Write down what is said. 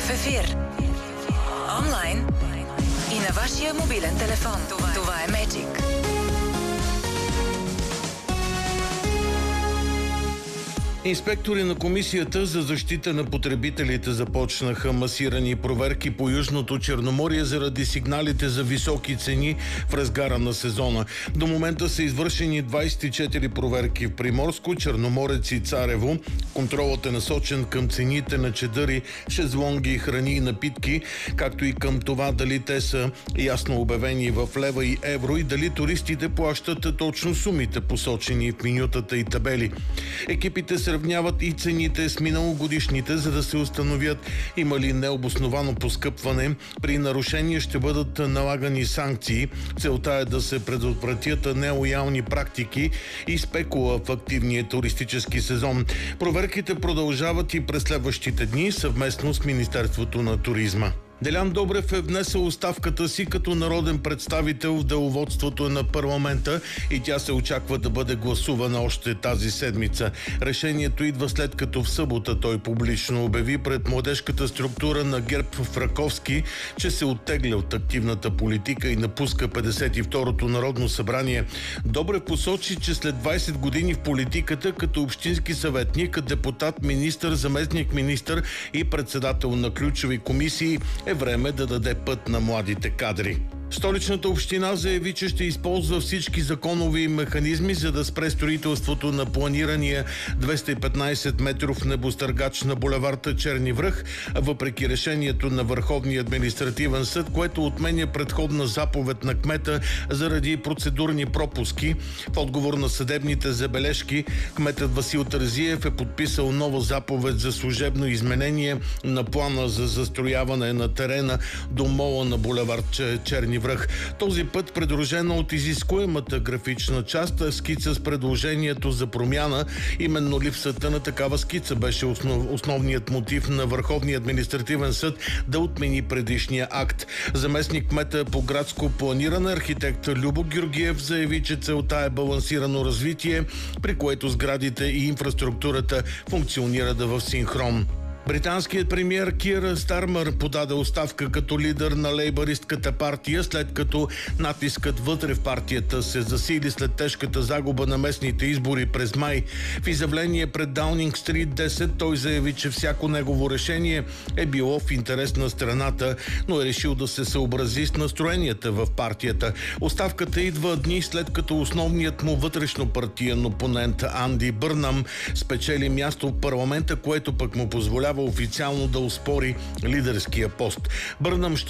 В ефир. Онлайн и на вашия мобилен телефон. Това е Magic. Инспектори на Комисията за защита на потребителите започнаха масирани проверки по Южното Черноморие заради сигналите за високи цени в разгара на сезона. До момента са извършени 24 проверки в Приморско, Черноморец и Царево. Контролът е насочен към цените на чадъри, шезлонги, храни и напитки, както и към това дали те са ясно обявени в лева и евро и дали туристите плащат точно сумите, посочени в менютата и табели. Екипите сравняват и цените с миналогодишните, за да се установят има ли необосновано поскъпване. При нарушение ще бъдат налагани санкции. Целта е да се предотвратят нелоялни практики и спекула в активния туристически сезон. Проверките продължават и през следващите дни съвместно с Министерството на туризма. Делян Добрев е внесъл оставката си като народен представител в деловодството на парламента и тя се очаква да бъде гласувана още тази седмица. Решението идва след като в събота той публично обяви пред младежката структура на ГЕРБ в Раковски, че се оттегля от активната политика и напуска 52-то Народно събрание. Добрев посочи, че след 20 години в политиката като общински съветник, депутат, министър, заместник-министър и председател на ключови комисии е време да даде път на младите кадри. Столичната община заяви, че ще използва всички законови механизми, за да спре строителството на планирания 215 метров небостъргач на булевард Черни връх, въпреки решението на Върховния административен съд, което отменя предходна заповед на кмета заради процедурни пропуски. В отговор на съдебните забележки, кметът Васил Терзиев е подписал нова заповед за служебно изменение на плана за застрояване на терена до мола на булевард Черни връх. Този път, придружена от изискуемата графична част, скица с предложението за промяна. Именно липсата на такава скица беше основният мотив на Върховния административен съд да отмени предишния акт. Заместник кмета по градско планиране архитект Любо Георгиев заяви, че целта е балансирано развитие, при което сградите и инфраструктурата функционират в синхрон. Британският премиер Кир Стармър подаде оставка като лидер на лейбъристката партия, след като натискът вътре в партията се засили след тежката загуба на местните избори през май. В изявление пред Даунинг Стрит 10 той заяви, че всяко негово решение е било в интерес на страната, но е решил да се съобрази с настроенията в партията. Оставката идва дни след като основният му вътрешнопартиен опонент Анди Бърнам спечели място в парламента, което пък му позволява официално да оспори лидерския пост. Бърнам ще